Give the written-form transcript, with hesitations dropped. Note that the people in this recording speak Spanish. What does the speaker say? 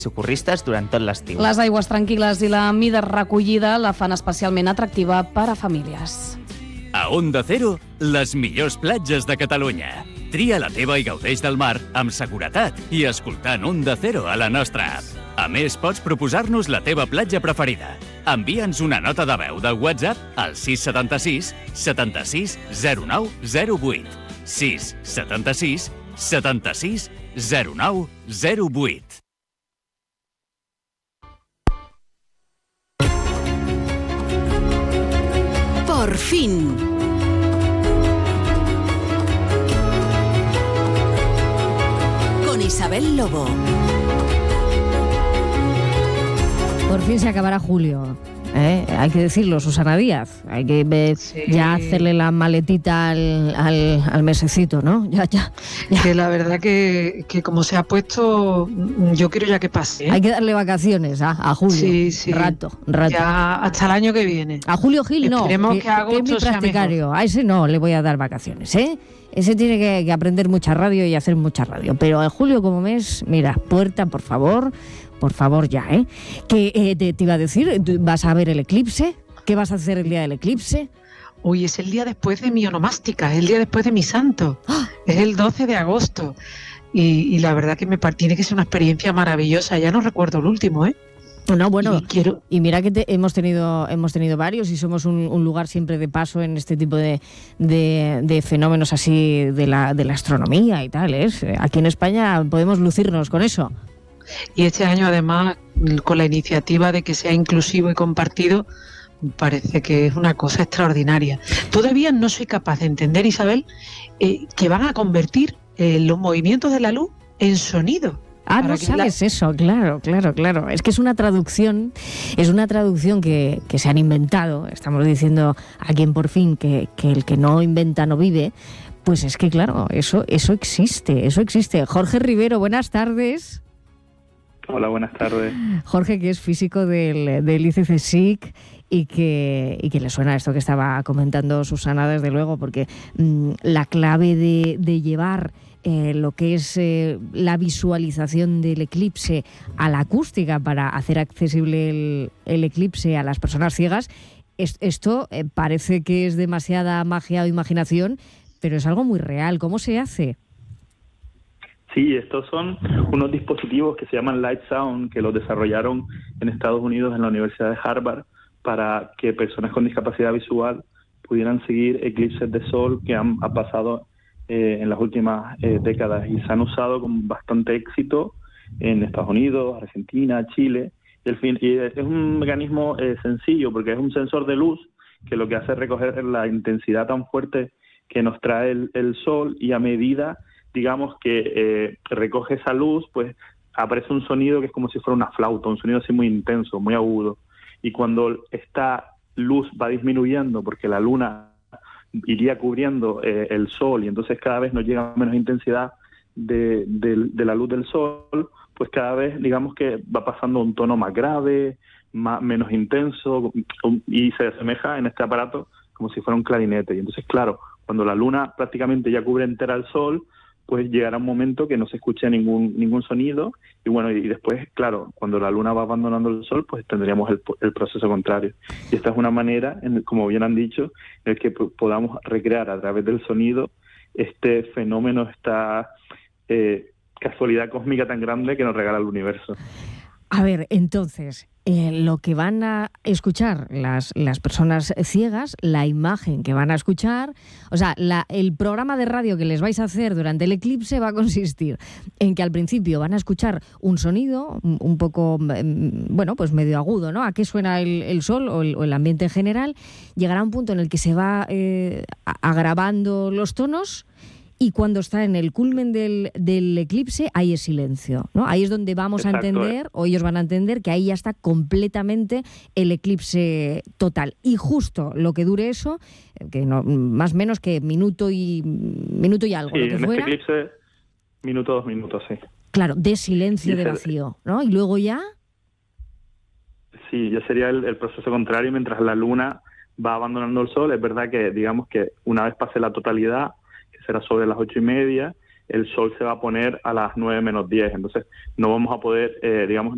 socorristes durant tot l'estiu. Les aigües tranquil·les i la mida recollida la fan especialment atractiva per a famílies. A Onda Cero, les millors platges de Catalunya. Tria la teva i gaudeix del mar amb seguretat i escoltant Onda Cero a la nostra app. A més, pots proposar-nos la teva platja preferida. Envia'ns una nota de veu de WhatsApp al 676 76 09 08. 676 76 09 08. Por fin. Con Isabel Lobo. Por fin se acabará julio. Hay que decirlo, Susana Díaz. Hay que ya hacerle la maletita al mesecito, ¿no? Ya. Que la verdad que como se ha puesto, yo quiero ya que pase, ¿eh? Hay que darle vacaciones a julio. Sí. Rato. Ya hasta el año que viene. A Julio Gil no. Esperemos que agosto es mi practicario. sea mejor. A ese no le voy a dar vacaciones, ¿eh? Ese tiene que aprender mucha radio y hacer mucha radio. Pero a julio como mes, mira, puerta, por favor ya, ¿eh? Que te iba a decir, ¿vas a ver el eclipse? ¿Qué vas a hacer el día del eclipse? Uy, es el día después de mi onomástica, es el día después de mi santo. ¡Ah! Es el 12 de agosto. Y la verdad que tiene que ser una experiencia maravillosa. Ya no recuerdo el último, ¿eh? No, bueno, y mira que hemos tenido varios y somos un lugar siempre de paso en este tipo de fenómenos así de la astronomía y tal, ¿eh? Aquí en España podemos lucirnos con eso. Y este año, además, con la iniciativa de que sea inclusivo y compartido, parece que es una cosa extraordinaria. Todavía no soy capaz de entender, Isabel, que van a convertir los movimientos de la luz en sonido. No sabes eso, claro. Es que es una traducción que se han inventado. Estamos diciendo aquí en Por Fin que el que no inventa no vive. Pues es que, claro, eso existe. Jorge Rivero, buenas tardes. Hola, buenas tardes. Jorge, que es físico del ICCSIC y que le suena esto que estaba comentando Susana, desde luego, porque la clave de llevar lo que es la visualización del eclipse a la acústica para hacer accesible el eclipse a las personas ciegas, esto parece que es demasiada magia o imaginación, pero es algo muy real. ¿Cómo se hace? Sí, estos son unos dispositivos que se llaman Light Sound, que los desarrollaron en Estados Unidos en la Universidad de Harvard para que personas con discapacidad visual pudieran seguir eclipses de sol que han pasado en las últimas décadas y se han usado con bastante éxito en Estados Unidos, Argentina, Chile. Y es un mecanismo sencillo porque es un sensor de luz que lo que hace es recoger la intensidad tan fuerte que nos trae el sol, y a medida, digamos, que recoge esa luz, pues aparece un sonido que es como si fuera una flauta, un sonido así muy intenso, muy agudo. Y cuando esta luz va disminuyendo, porque la luna iría cubriendo el sol, y entonces cada vez nos llega menos intensidad de la luz del sol, pues cada vez, digamos, que va pasando a un tono más grave, menos intenso, y se asemeja en este aparato como si fuera un clarinete. Y entonces, claro, cuando la luna prácticamente ya cubre entera el sol, pues llegará un momento que no se escuche ningún sonido, y bueno, y después, claro, cuando la luna va abandonando el sol, pues tendríamos el proceso contrario. Y esta es una manera, como bien han dicho, en el que podamos recrear a través del sonido este fenómeno, esta casualidad cósmica tan grande que nos regala el universo. A ver, entonces, lo que van a escuchar las personas ciegas, la imagen que van a escuchar, o sea, el programa de radio que les vais a hacer durante el eclipse va a consistir en que al principio van a escuchar un sonido un poco, bueno, pues medio agudo, ¿no? ¿A qué suena el sol o el ambiente en general? Llegará un punto en el que se va agravando los tonos, y cuando está en el culmen del eclipse, ahí es silencio, ¿no? Ahí es donde vamos a entender, o ellos van a entender, que ahí ya está completamente el eclipse total. Y justo lo que dure eso, que no más o menos que minuto y algo, sí, lo que en fuera. Este eclipse, 2 minutos, sí. Claro, de silencio, de vacío, ¿no? Y luego ya... Sí, ya sería el proceso contrario, mientras la luna va abandonando el sol. Es verdad que, digamos, que una vez pase la totalidad, será sobre las 8:30, el sol se va a poner a las 9 menos 10, entonces no vamos a poder, digamos,